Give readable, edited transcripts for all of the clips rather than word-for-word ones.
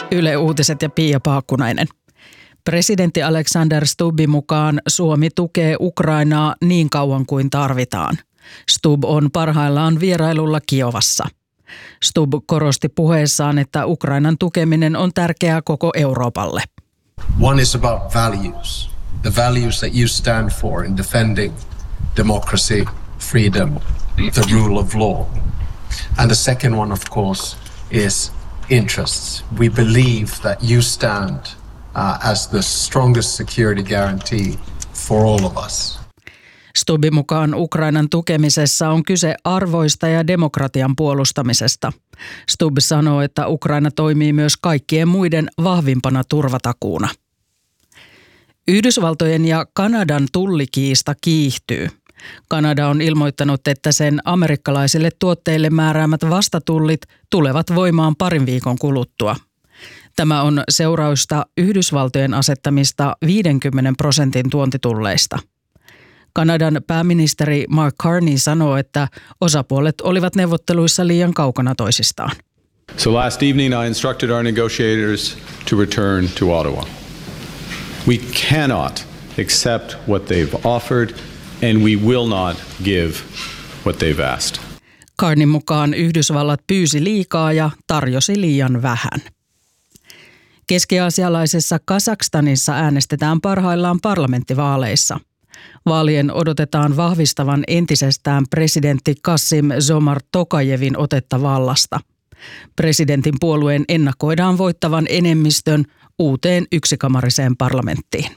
Yle Uutiset ja Pia Paakkunainen. Presidentti Alexander Stubbin mukaan Suomi tukee Ukrainaa niin kauan kuin tarvitaan. Stubb on parhaillaan vierailulla Kiovassa. Stubb korosti puheessaan, että Ukrainan tukeminen on tärkeää koko Euroopalle. One is about values. The values that you stand for in defending democracy, freedom, the rule of law. And the second one, of course, is interests. We believe that you stand as the strongest security guarantee for all of us. Stubbin mukaan Ukrainan tukemisessa on kyse arvoista ja demokratian puolustamisesta. Stubb sanoo, että Ukraina toimii myös kaikkien muiden vahvimpana turvatakuuna. Yhdysvaltojen ja Kanadan tullikiista kiihtyy. Kanada on ilmoittanut, että sen amerikkalaisille tuotteille määräämät vastatullit tulevat voimaan parin viikon kuluttua. Tämä on seurausta Yhdysvaltojen asettamista 50% tuontitulleista. Kanadan pääministeri Mark Carney sanoo, että osapuolet olivat neuvotteluissa liian kaukana toisistaan. So last evening I instructed our negotiators to return to Ottawa. We cannot accept what they've offered and we will not give what they've asked. Carneyn mukaan Yhdysvallat pyysi liikaa ja tarjosi liian vähän. Keski-aasialaisessa Kazakstanissa äänestetään parhaillaan parlamenttivaaleissa. Vaalien odotetaan vahvistavan entisestään presidentti Kassym-Jomart Tokajevin otetta vallasta. Presidentin puolueen ennakoidaan voittavan enemmistön uuteen yksikamariseen parlamenttiin.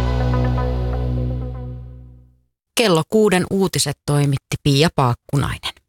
Kello 6 uutiset toimitti Pia Paakkunainen.